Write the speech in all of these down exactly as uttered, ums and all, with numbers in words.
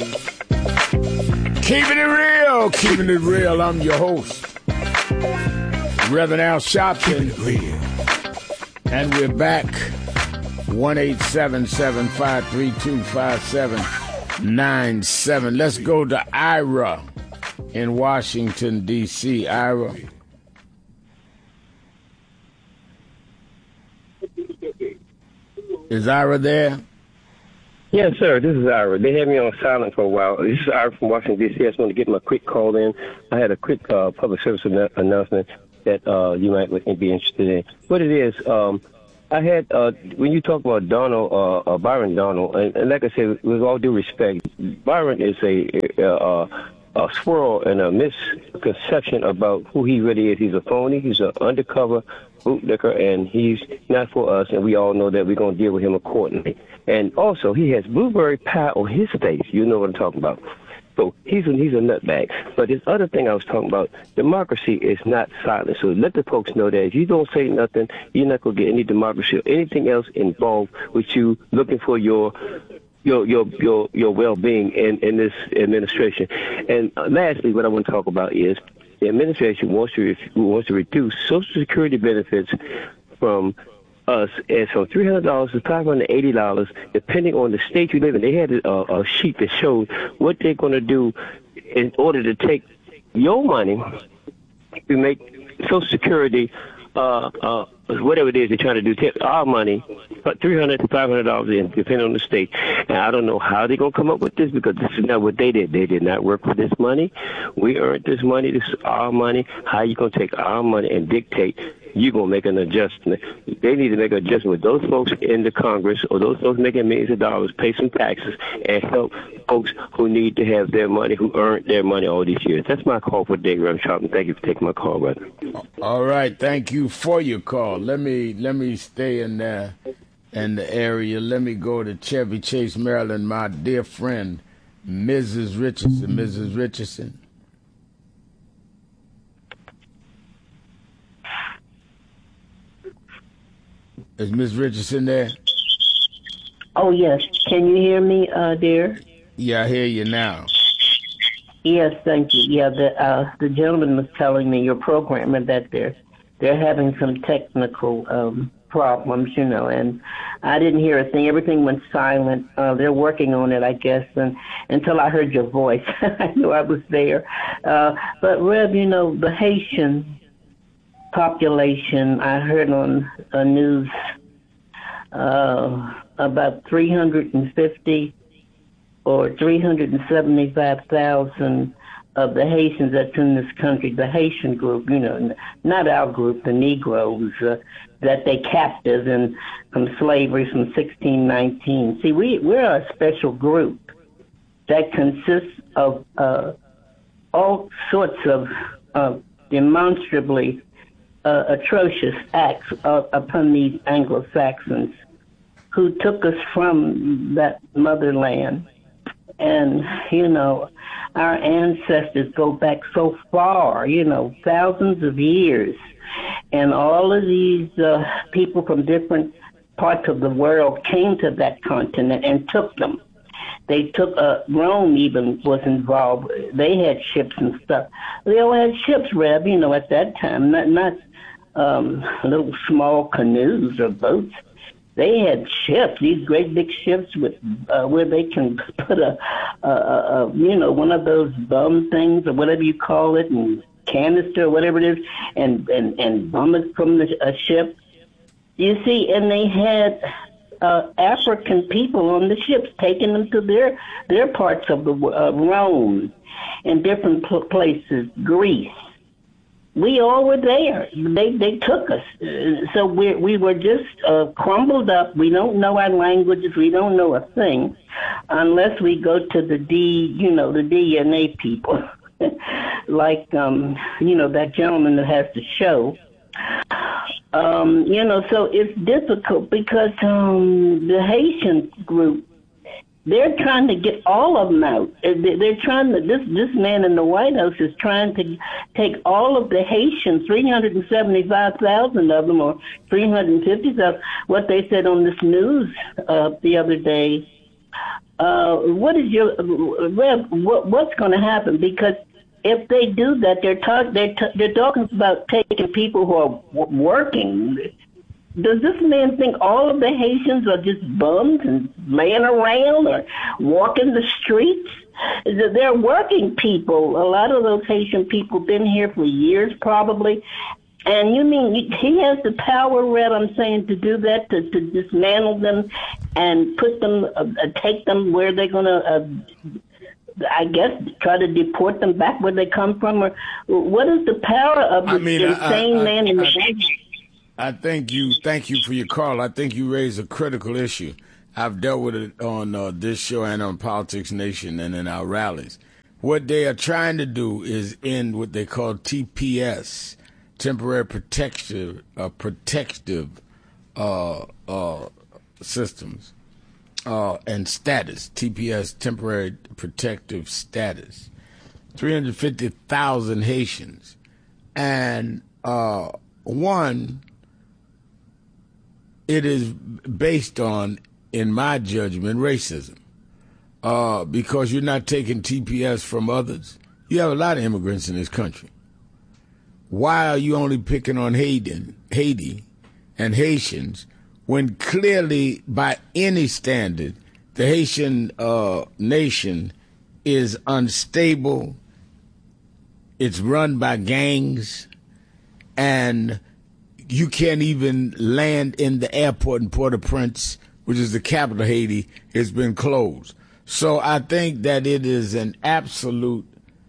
Keeping it real, keeping it real. I'm your host, Reverend Al Sharpton. And we're back. one eight seven seven, five three two, five seven nine seven. Let's go to Ira in Washington, D C Ira. Is Ira there? Yes, sir. This is Ira. They had me on silent for a while. This is Ira from Washington, D C I just want to get my quick call in. I had a quick uh, public service an- announcement that uh, you might be interested in. What it is, um, I had, uh, when you talk about Donald, uh, uh, Byron Donald, and, and like I said, with all due respect, Byron is a, uh, a swirl and a misconception about who he really is. He's a phony. He's an undercover bootlicker, and he's not for us, and we all know that we're going to deal with him accordingly. And also, he has blueberry pie on his face. You know what I'm talking about. So he's a, he's a nutbag. But this other thing I was talking about, democracy is not silent. So let the folks know that if you don't say nothing, you're not going to get any democracy or anything else involved with you looking for your your your your, your well-being in, in this administration. And uh, lastly, what I want to talk about is the administration wants to wants to reduce Social Security benefits from us as from three hundred dollars to five hundred eighty dollars, depending on the state you live in. They had a, a sheet that showed what they're going to do in order to take your money to make Social Security, uh, uh, whatever it is they're trying to do, take our money, three hundred dollars to five hundred dollars in, depending on the state. And I don't know how they're going to come up with this, because this is not what they did. They did not work for this money. We earned this money. This is our money. How you going to take our money and dictate you're going to make an adjustment? They need to make an adjustment with those folks in the Congress or those folks making millions of dollars, pay some taxes, and help folks who need to have their money, who earned their money all these years. That's my call for today, Reverend Sharpton. Thank you for taking my call, brother. All right. Thank you for your call. Let me let me stay in there in the area. Let me go to Chevy Chase, Maryland. My dear friend, Missus Richardson. Missus Richardson. Is Miss Richardson there? Oh, yes. Can you hear me, uh, dear? Yeah, I hear you now. Yes, thank you. Yeah, the uh, the gentleman was telling me, your programmer, that they're they're having some technical um, problems, you know, and I didn't hear a thing. Everything went silent. Uh, they're working on it, I guess, and until I heard your voice, I knew I was there. Uh, but Rev, you know, the Haitian population, I heard on a news uh, about three hundred fifty or three hundred seventy-five thousand of the Haitians that's in this country, the Haitian group, you know, not our group, the Negroes, uh, that they captive in from slavery from sixteen nineteen. See, we, we're a special group that consists of uh, all sorts of uh, demonstrably Uh, atrocious acts uh, upon these Anglo-Saxons who took us from that motherland. And, you know, our ancestors go back so far, you know, thousands of years. And all of these uh, people from different parts of the world came to that continent and took them. They took, uh, Rome even was involved. They had ships and stuff. They all had ships, Reb, you know, at that time, not, not um, little small canoes or boats. They had ships, these great big ships with uh, where they can put a, a, a, you know, one of those bum things or whatever you call it, and canister or whatever it is, and, and, and bum it from the a ship. You see, and they had uh, African people on the ships taking them to their, their parts of the uh, Rome and different pl- places, Greece. We all were there. They they took us. So we we were just uh, crumbled up. We don't know our languages. We don't know a thing unless we go to the D, you know, the D N A people, like, um, you know, that gentleman that has the show. Um, you know, so it's difficult because um, the Haitian group, they're trying to get all of them out. They're trying to, this, this man in the White House is trying to take all of the Haitians, three hundred seventy-five thousand of them, or three hundred fifty thousand, what they said on this news uh, the other day, Uh, what is your Rev? What, what's going to happen? Because if they do that, they're talk, they're t- they're talking about taking people who are w- working. Does this man think all of the Haitians are just bums and laying around or walking the streets? They're working people. A lot of those Haitian people been here for years, probably. And you mean he has the power, Red, I'm saying, to do that, to, to dismantle them and put them, uh, take them where they're going to, uh, I guess, try to deport them back where they come from? Or what is the power of this I mean, insane I, I, man in the I, I thank you. Thank you for your call. I think you raised a critical issue. I've dealt with it on uh, this show and on Politics Nation and in our rallies. What they are trying to do is end what they call T P S, temporary protective, uh, protective uh, uh, systems uh, and status. T P S, temporary protective status. three hundred fifty thousand Haitians, and uh, one. It is based on, in my judgment, racism. Uh, because you're not taking T P S from others. You have a lot of immigrants in this country. Why are you only picking on Haiti, Haiti and Haitians when clearly, by any standard, the Haitian uh, nation is unstable, it's run by gangs, and you can't even land in the airport in Port-au-Prince, which is the capital of Haiti. It's been closed. So I think that it is an absolute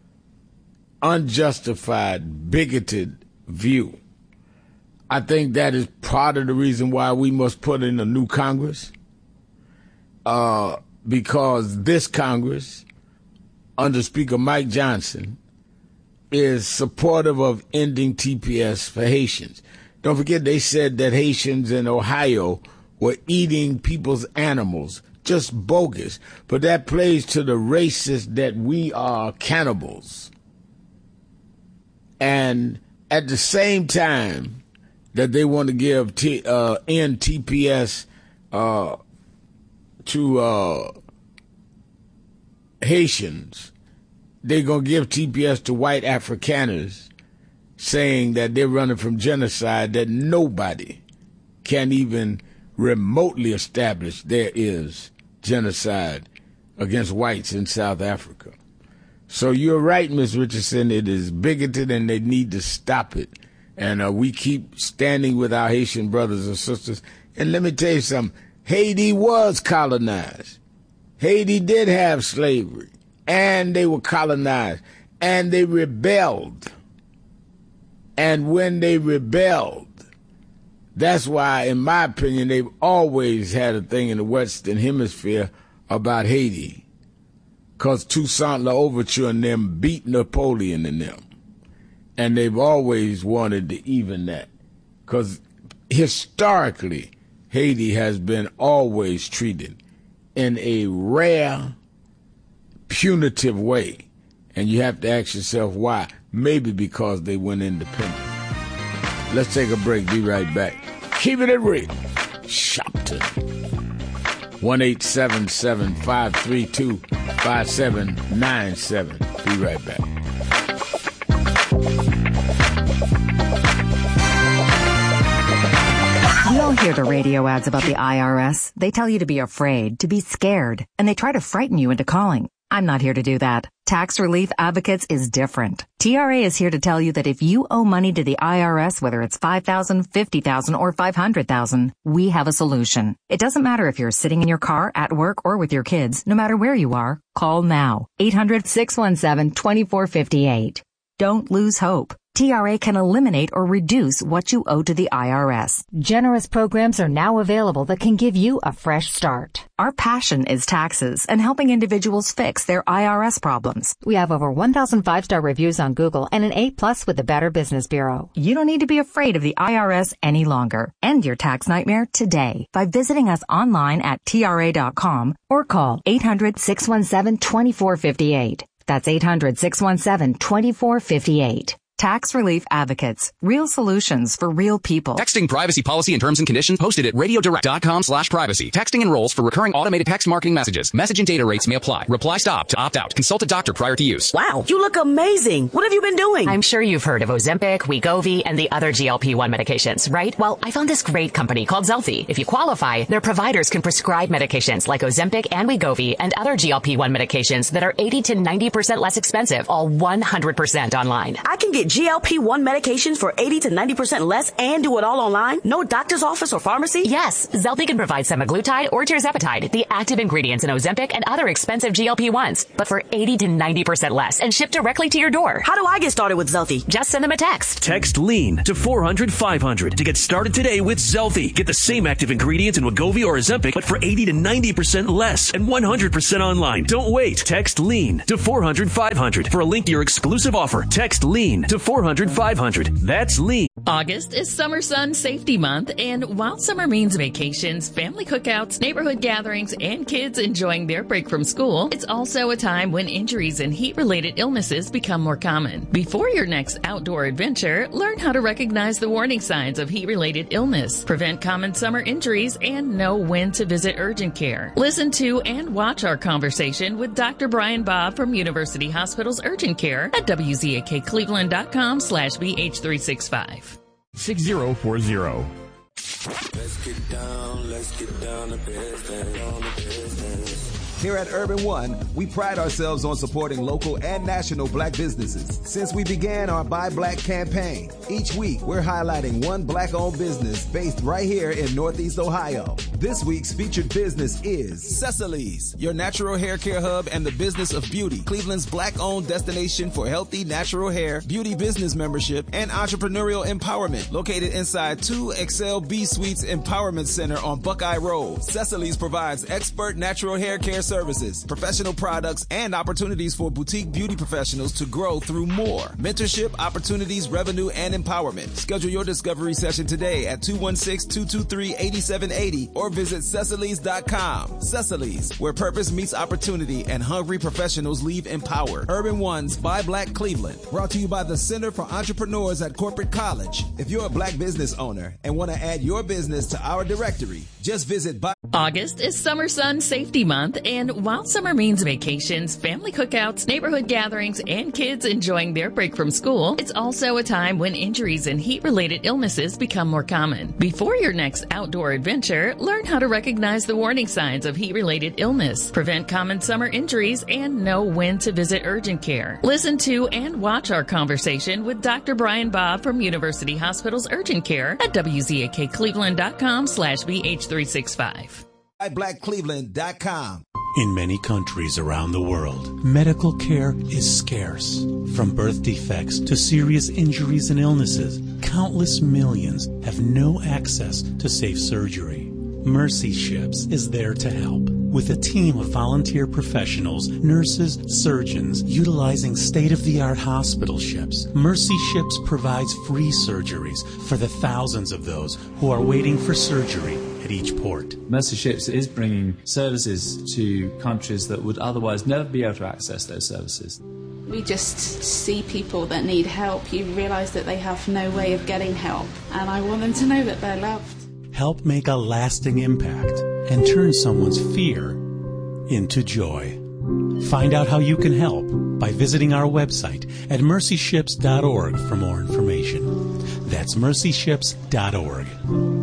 unjustified, bigoted view. I think that is part of the reason why we must put in a new Congress, uh, because this Congress, under Speaker Mike Johnson, is supportive of ending T P S for Haitians. Don't forget, they said that Haitians in Ohio were eating people's animals. Just bogus. But that plays to the racist that we are cannibals. And at the same time that they want to give T, uh, end T P S uh, to uh, Haitians, they're going to give T P S to white Afrikaners, saying that they're running from genocide that nobody can even remotely establish there is genocide against whites in South Africa. So you're right, Miz Richardson. It is bigoted and they need to stop it. And uh, we keep standing with our Haitian brothers and sisters. And let me tell you something. Haiti was colonized. Haiti did have slavery. And they were colonized. And they rebelled. And when they rebelled, that's why, in my opinion, they've always had a thing in the Western Hemisphere about Haiti. Because Toussaint L'Ouverture and them beat Napoleon and them. And they've always wanted to even that. Because historically, Haiti has been always treated in a rare, punitive way. And you have to ask yourself why. Maybe because they went independent. Let's take a break. Be right back. Keeping it real. Shopton. one eight seven seven, five three two, five seven nine seven. Be right back. We all hear the radio ads about the I R S. They tell you to be afraid, to be scared, and they try to frighten you into calling. I'm not here to do that. Tax Relief Advocates is different. T R A is here to tell you that if you owe money to the I R S, whether it's five thousand dollars, fifty thousand dollars, or five hundred thousand dollars, we have a solution. It doesn't matter if you're sitting in your car, at work, or with your kids. No matter where you are, call now. eight hundred, six one seven, two four five eight. Don't lose hope. T R A can eliminate or reduce what you owe to the I R S. Generous programs are now available that can give you a fresh start. Our passion is taxes and helping individuals fix their I R S problems. We have over one thousand five-star reviews on Google and an A plus with the Better Business Bureau. You don't need to be afraid of the I R S any longer. End your tax nightmare today by visiting us online at T R A dot com or call eight hundred, six one seven, two four five eight. That's eight hundred, six one seven, two four five eight. Tax Relief Advocates. Real solutions for real people. Texting privacy policy and terms and conditions posted at radiodirect.com slash privacy. Texting enrolls for recurring automated text marketing messages. Message and data rates may apply. Reply stop to opt out. Consult a doctor prior to use. Wow, you look amazing. What have you been doing? I'm sure you've heard of Ozempic, Wegovy, and the other G L P one medications, right? Well, I found this great company called Zelfie. If you qualify, their providers can prescribe medications like Ozempic and Wegovy and other G L P one medications that are eighty to ninety percent less expensive, all one hundred percent online. I can get G L P one medications for eighty to ninety percent less and do it all online? No doctor's office or pharmacy? Yes, Zelfie can provide semaglutide or tirzepatide, the active ingredients in Ozempic and other expensive G L P ones, but for eighty to ninety percent less and shipped directly to your door. How do I get started with Zelfie? Just send them a text. Text LEAN to four hundred five hundred to get started today with Zelfie. Get the same active ingredients in Wegovy or Ozempic, but for eighty to ninety percent less and one hundred percent online. Don't wait. Text LEAN to four hundred five hundred for a link to your exclusive offer. Text LEAN to four hundred five hundred. That's LEAN. August is Summer Sun Safety Month, and while summer means vacations, family cookouts, neighborhood gatherings, and kids enjoying their break from school, it's also a time when injuries and heat-related illnesses become more common. Before your next outdoor adventure, learn how to recognize the warning signs of heat-related illness, prevent common summer injuries, and know when to visit urgent care. Listen to and watch our conversation with Doctor Brian Bob from University Hospital's Urgent Care at W Z A K Cleveland dot com slash B H three sixty-five. six zero four zero. Let's get down, let's get down to business, on the business. Here at Urban One, we pride ourselves on supporting local and national black businesses. Since we began our Buy Black campaign, each week we're highlighting one black-owned business based right here in Northeast Ohio. This week's featured business is Cecily's, your natural hair care hub and the business of beauty. Cleveland's black-owned destination for healthy natural hair, beauty business membership, and entrepreneurial empowerment. Located inside two Excel B Suites Empowerment Center on Buckeye Road, Cecily's provides expert natural hair care services, professional products, and opportunities for boutique beauty professionals to grow through more. Mentorship, opportunities, revenue, and empowerment. Schedule your discovery session today at two one six, two two three, eight seven eight zero or visit Cecily's dot com. Cecily's, where purpose meets opportunity and hungry professionals leave empowered. Urban One's Buy Black Cleveland. Brought to you by the Center for Entrepreneurs at Corporate College. If you're a black business owner and want to add your business to our directory, just visit Buy. August is Summer Sun Safety Month, and while summer means vacations, family cookouts, neighborhood gatherings, and kids enjoying their break from school, it's also a time when injuries and heat-related illnesses become more common. Before your next outdoor adventure, learn how to recognize the warning signs of heat-related illness, prevent common summer injuries, and know when to visit urgent care. Listen to and watch our conversation with Doctor Brian Bob from University Hospital's Urgent Care at W Z A K Cleveland dot com slash B H three sixty-five. Buy Black Cleveland dot com. In many countries around the world, medical care is scarce. From birth defects to serious injuries and illnesses, countless millions have no access to safe surgery. Mercy Ships is there to help. With a team of volunteer professionals, nurses, surgeons, utilizing state-of-the-art hospital ships, Mercy Ships provides free surgeries for the thousands of those who are waiting for surgery at each port. Mercy Ships is bringing services to countries that would otherwise never be able to access those services. We just see people that need help. You realise that they have no way of getting help, and I want them to know that they're loved. Help make a lasting impact and turn someone's fear into joy. Find out how you can help by visiting our website at mercy ships dot org for more information. That's mercy ships dot org.